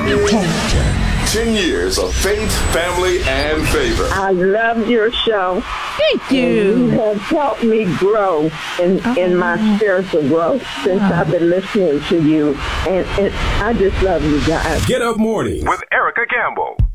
10 years of faith, family, and favor. I love your show. Thank you. You have helped me grow in my spiritual growth since I've been listening to you. And I just love you guys. Get Up Morning with Erica Campbell.